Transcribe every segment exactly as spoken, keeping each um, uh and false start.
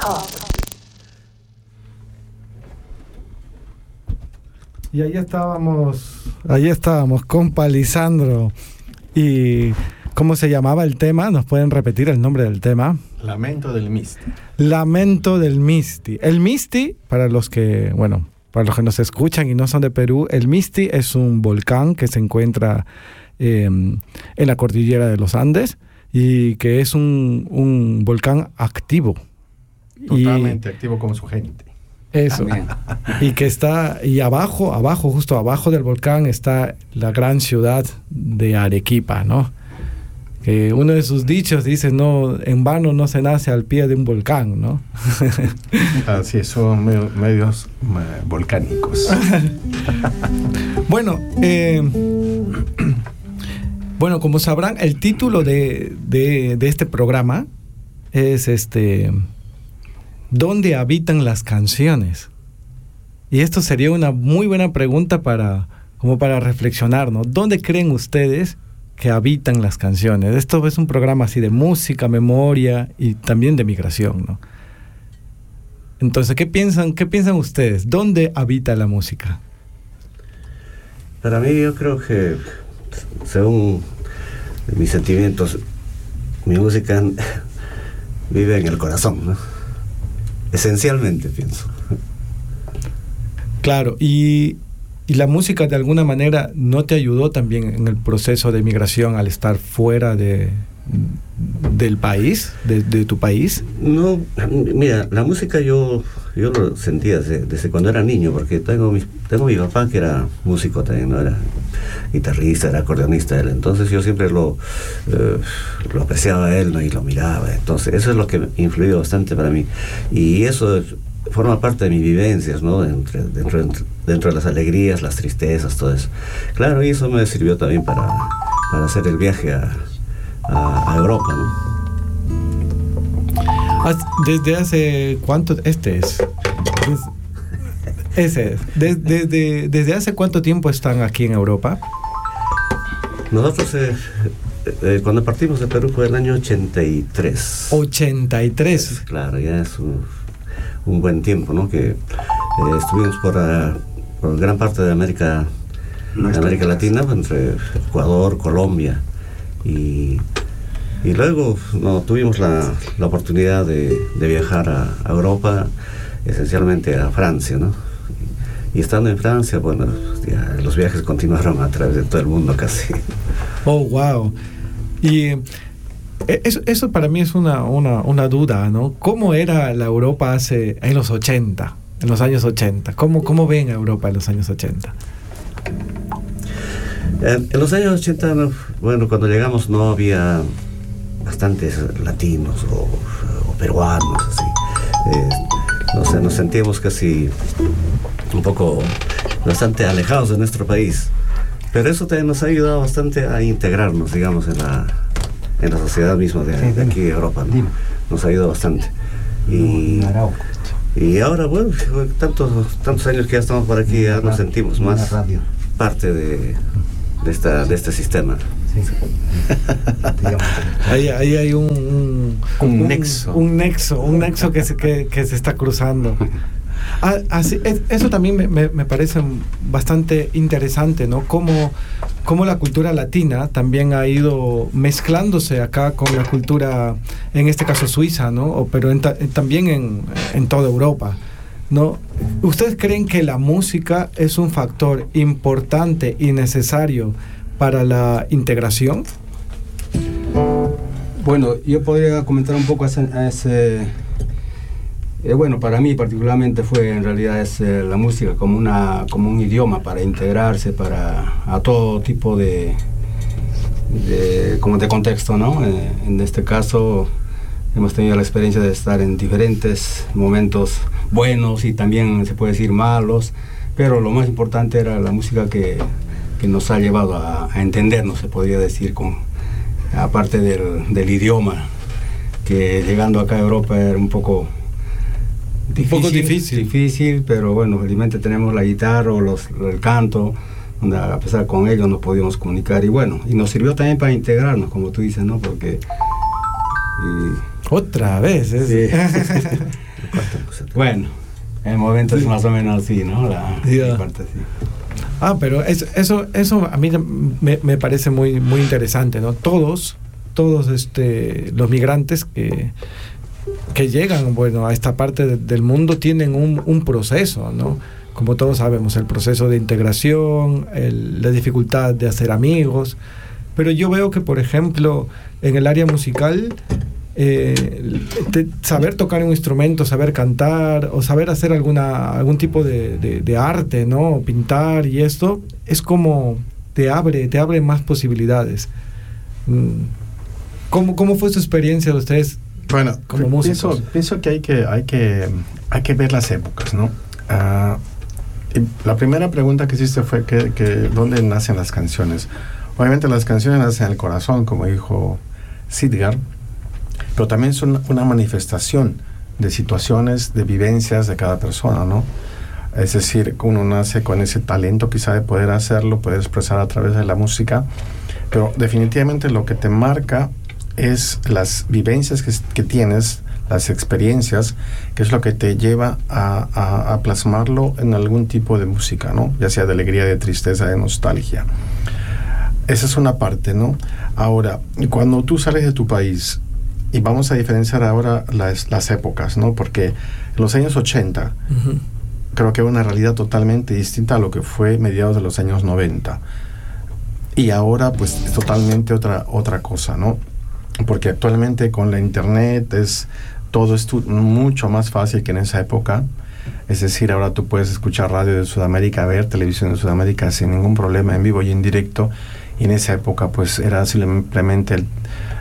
Y ahí estábamos, ahí estábamos con Palisandro. ¿Y cómo se llamaba el tema? ¿Nos pueden repetir el nombre del tema? Lamento del Misti. Lamento del Misti. El Misti, para los que, bueno, para los que nos escuchan y no son de Perú, el Misti es un volcán que se encuentra eh, en la cordillera de los Andes y que es un, un volcán activo. Totalmente y, activo como su gente. Eso. También. Y que está, y abajo, abajo, justo abajo del volcán está la gran ciudad de Arequipa, ¿no? Que uno de sus dichos dice, no, en vano no se nace al pie de un volcán, ¿no? Así es, son medio, medios eh, volcánicos. Bueno, eh, bueno, como sabrán, el título de, de, de este programa es este... ¿Dónde habitan las canciones? Y esto sería una muy buena pregunta para, como para reflexionar, ¿no? ¿Dónde creen ustedes que habitan las canciones? Esto es un programa así de música, memoria y también de migración, ¿no? Entonces, ¿qué piensan, qué piensan ustedes? ¿Dónde habita la música? Para mí, yo creo que, según mis sentimientos, mi música vive en el corazón, ¿no? Esencialmente, pienso. Claro, y, y la música de alguna manera no te ayudó también en el proceso de migración al estar fuera de, del país, de, de tu país. No, mira, la música yo, yo lo sentía desde, desde cuando era niño, porque tengo mi, tengo mi papá que era músico también, ¿no? Era guitarrista, era acordeonista él, entonces yo siempre lo, eh, lo apreciaba a él, ¿no? Y lo miraba, entonces eso es lo que influyó bastante para mí, y eso forma parte de mis vivencias, ¿no? Dentro, dentro, dentro de las alegrías, las tristezas, todo eso. Claro, y eso me sirvió también para, para hacer el viaje a, a, a Europa, ¿no? ¿Desde hace cuánto? Este es... es ese es. Desde, desde, ¿Desde hace cuánto tiempo están aquí en Europa? Nosotros, eh, eh, cuando partimos de Perú fue el año ochenta y tres. ochenta y tres. Pues, claro, ya es un, un buen tiempo, ¿no? Que eh, estuvimos por, uh, por gran parte de América, de América Latina, entre Ecuador, Colombia, y, y luego no, tuvimos la, la oportunidad de, de viajar a, a Europa, esencialmente a Francia, ¿no? Y estando en Francia, bueno, ya los viajes continuaron a través de todo el mundo casi. Oh, wow. Y eso, eso para mí es una, una, una duda, ¿no? ¿Cómo era la Europa hace, en los ochenta, en los años ochenta? ¿Cómo, cómo ven a Europa en los años ochenta? En, en los años ochenta, bueno, cuando llegamos no había bastantes latinos o, o peruanos, así. Eh, no sé, nos sentíamos casi un poco bastante alejados de nuestro país, pero eso también nos ha ayudado bastante a integrarnos, digamos, en la, en la sociedad misma de, de aquí de Europa, ¿no? Nos ha ayudado bastante. Y, y ahora, bueno, tantos, tantos años que ya estamos por aquí, ya nos sentimos más parte de, de, esta, de este sistema. Sí. ahí, ahí hay un, un, un, un nexo un nexo un nexo que se, que, que se está cruzando. Ah, así, es, eso también me, me, me parece bastante interesante, ¿no? Cómo, cómo la cultura latina también ha ido mezclándose acá con la cultura, en este caso suiza, ¿no? O, pero en ta, también en, en toda Europa, ¿no? ¿Ustedes creen que la música es un factor importante y necesario para la integración? Bueno, yo podría comentar un poco a ese... A ese eh, bueno, para mí particularmente fue en realidad es, eh, la música como, una, como un idioma para integrarse para, a todo tipo de, de, como de contexto, ¿no? Eh, en este caso hemos tenido la experiencia de estar en diferentes momentos buenos y también se puede decir malos, pero lo más importante era la música que, que nos ha llevado a, a entendernos, se podría decir, con, aparte del, del idioma, que llegando acá a Europa era un poco difícil, un poco difícil. difícil, pero bueno, felizmente tenemos la guitarra o los, el canto, donde a pesar con ellos nos podíamos comunicar, y bueno, y nos sirvió también para integrarnos, como tú dices, ¿no? Porque... Y, otra vez, ¿eh? Sí. Bueno, el momento sí. es más o menos así, ¿no? La, yeah. la parte así. Ah, pero es, eso, eso a mí me, me parece muy, muy interesante, ¿no? Todos, todos este, los migrantes que, que llegan, bueno, a esta parte de, del mundo tienen un, un proceso, ¿no? Como todos sabemos, el proceso de integración, el, la dificultad de hacer amigos. Pero yo veo que, por ejemplo, en el área musical, eh, te, saber tocar un instrumento, saber cantar o saber hacer alguna algún tipo de, de, de arte, ¿no? Pintar y esto, es como te abre, te abre más posibilidades. ¿Cómo, cómo fue su experiencia de ustedes bueno, como músicos? Pienso, pienso que hay que, hay que hay que ver las épocas, ¿no? Uh, la primera pregunta que hiciste fue que, que ¿dónde nacen las canciones? Obviamente las canciones nacen en el corazón, como dijo Sidgar, pero también son una manifestación de situaciones, de vivencias de cada persona, ¿no? Es decir, uno nace con ese talento quizá de poder hacerlo, poder expresar a través de la música, pero definitivamente lo que te marca es las vivencias que, que tienes, las experiencias, que es lo que te lleva a, a, a plasmarlo en algún tipo de música, ¿no? Ya sea de alegría, de tristeza, de nostalgia. Esa es una parte, ¿no? Ahora, cuando tú sales de tu país, y vamos a diferenciar ahora las, las épocas, ¿no? Porque en los años ochenta, uh-huh. creo que era una realidad totalmente distinta a lo que fue mediados de los años noventa. Y ahora, pues, es totalmente otra, otra cosa, ¿no? Porque actualmente con la internet es todo es tu, mucho más fácil que en esa época. Es decir, ahora tú puedes escuchar radio de Sudamérica, ver televisión de Sudamérica sin ningún problema, en vivo y en directo. Y en esa época, pues, era simplemente el,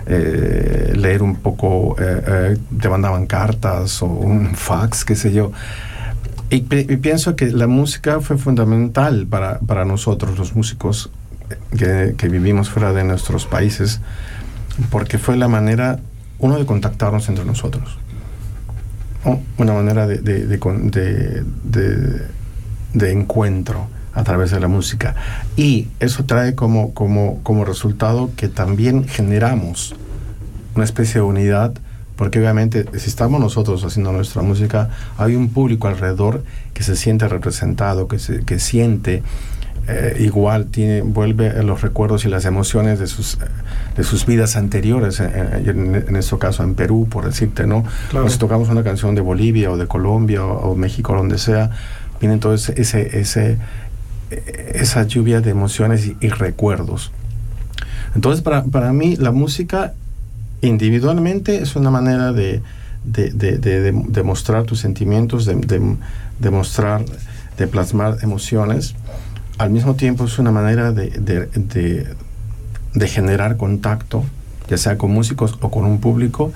eh, leer un poco, eh, eh, te mandaban cartas o un fax, qué sé yo. Y, y pienso que la música fue fundamental para, para nosotros, los músicos que, que vivimos fuera de nuestros países, porque fue la manera, uno, de contactarnos entre nosotros. ¿No? Una manera de, de, de, de, de, de encuentro a través de la música, y eso trae como, como, como resultado que también generamos una especie de unidad, porque obviamente si estamos nosotros haciendo nuestra música, hay un público alrededor que se siente representado, que, se, que siente eh, igual, tiene, vuelve los recuerdos y las emociones de sus, de sus vidas anteriores, en, en, en este caso en Perú, por decirte, ¿no? Claro. O si tocamos una canción de Bolivia o de Colombia o, o México, donde sea, viene todo ese, ese, ese esa lluvia de emociones y, y recuerdos. Entonces, para, para mí, la música individualmente es una manera de, de, de, de, de, de mostrar tus sentimientos, de, de, de mostrar, de plasmar emociones. Al mismo tiempo, es una manera de, de, de, de generar contacto, ya sea con músicos o con un público,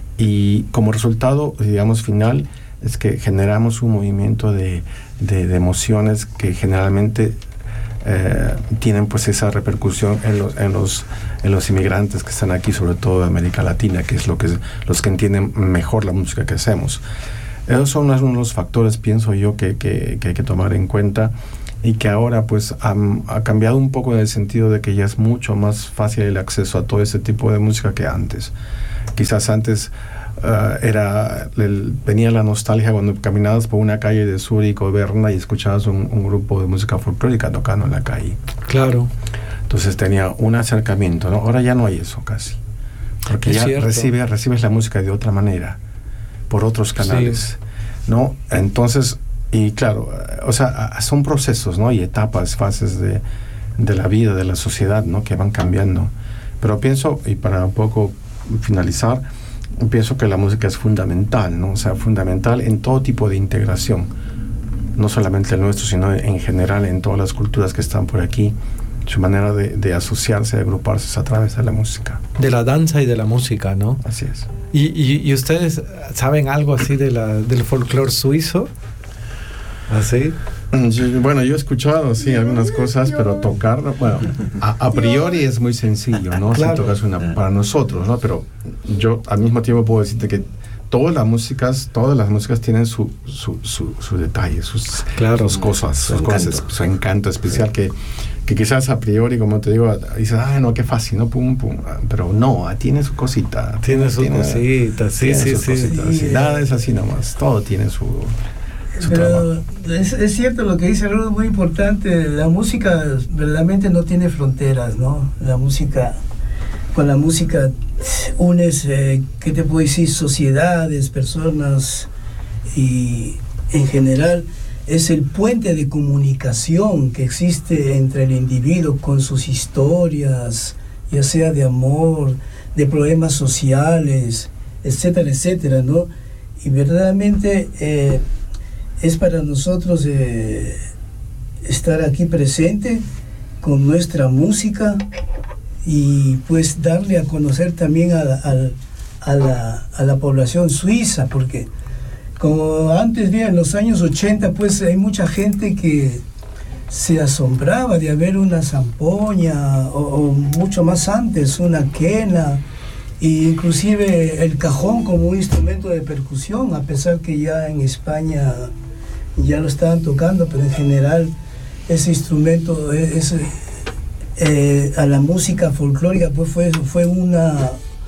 y como resultado, digamos, final, es que generamos un movimiento de, de, de emociones que generalmente eh, tienen pues esa repercusión en los, en los en los inmigrantes que están aquí, sobre todo de América Latina, que es lo que los que entienden mejor la música que hacemos. Esos son unos, unos factores, pienso yo, que, que, que hay que tomar en cuenta, y que ahora pues ha, ha cambiado un poco en el sentido de que ya es mucho más fácil el acceso a todo ese tipo de música que antes. Quizás antes Uh, era el, venía la nostalgia cuando caminabas por una calle de Zúrich o Berna y escuchabas un, un grupo de música folclórica tocando en la calle. Claro. Entonces tenía un acercamiento, ¿no? Ahora ya no hay eso casi, porque es ya recibe, recibes la música de otra manera, por otros canales, sí. ¿no? Entonces, y claro, o sea, son procesos, ¿no? Y etapas, fases de, de la vida, de la sociedad, ¿no? Que van cambiando. Pero pienso, y para un poco finalizar, pienso que la música es fundamental, ¿no? O sea, fundamental en todo tipo de integración, no solamente el nuestro, sino en general en todas las culturas que están por aquí. Su manera de, de asociarse, de agruparse es a través de la música. De la danza y de la música, ¿no? Así es. ¿Y, y, y ustedes saben algo así de la, del folclore suizo? ¿Así? Yo, bueno, yo he escuchado, sí, algunas cosas, pero tocar, bueno, a, a priori es muy sencillo, ¿no? Claro. Si tocas una, para nosotros, ¿no? Pero yo al mismo tiempo puedo decirte que todas las músicas, todas las músicas tienen su, su, su, su detalle, sus, claro, sus cosas, su sus encanto. cosas, su encanto especial, sí. que, que quizás a priori, como te digo, dices, ah, no, qué fácil, no, pum, pum, pero no, tiene su cosita. Tiene sus tiene, cositas, sí, tiene sí, sus sí. Cositas, sí. Y nada es así nomás, todo tiene su... Pero es, es cierto lo que dice Rudo, muy importante. La música verdaderamente no tiene fronteras, ¿no? La música, con la música unes, eh, ¿qué te puedo decir? Sociedades, personas, y en general es el puente de comunicación que existe entre el individuo con sus historias, ya sea de amor, de problemas sociales, etcétera, etcétera, ¿no? Y verdaderamente eh, es para nosotros eh, estar aquí presente con nuestra música y pues darle a conocer también a la, a, a la, a la población suiza, porque como antes, bien, en los años ochenta, pues hay mucha gente que se asombraba de haber una zampoña, o, o mucho más antes, una quena, e inclusive el cajón como un instrumento de percusión, a pesar que ya en España ya lo estaban tocando, pero en general ese instrumento es, eh, a la música folclórica pues fue, fue una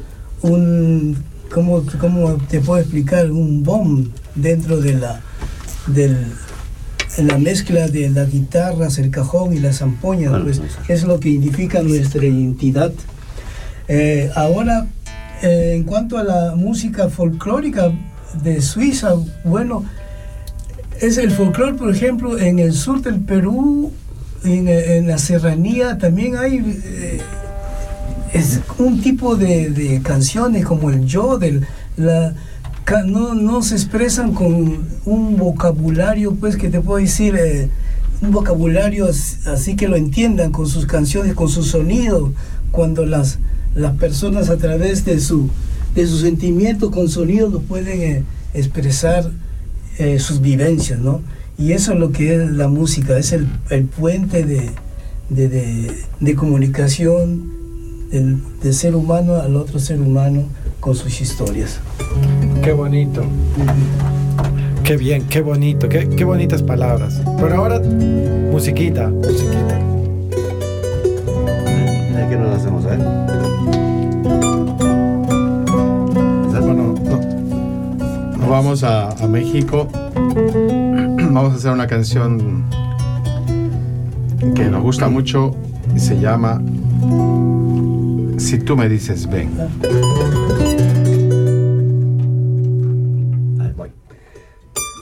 un ¿cómo, cómo te puedo explicar? Un bomb dentro de la del, en la mezcla de las guitarras, el cajón y la zampoña, bueno, pues es lo que identifica nuestra identidad. Eh, ahora, eh, en cuanto a la música folclórica de Suiza, bueno, es el folclore, por ejemplo, en el sur del Perú, en, en la serranía, también hay eh, es un tipo de, de canciones como el yodel, la, no, no se expresan con un vocabulario, pues, que te puedo decir, eh, un vocabulario así que lo entiendan, con sus canciones, con su sonido, cuando las, las personas a través de su, de sus sentimientos con sonido lo pueden eh, expresar eh, sus vivencias, ¿no? Y eso es lo que es la música, es el, el puente de, de, de, de comunicación del, del ser humano al otro ser humano con sus historias. Qué bonito. Qué bien, qué bonito, qué, qué bonitas palabras. Pero ahora, musiquita, musiquita. ¿De qué nos hacemos, eh? Bueno, no, no vamos a, a México. Vamos a hacer una canción que nos gusta mucho y se llama Si tú me dices ven.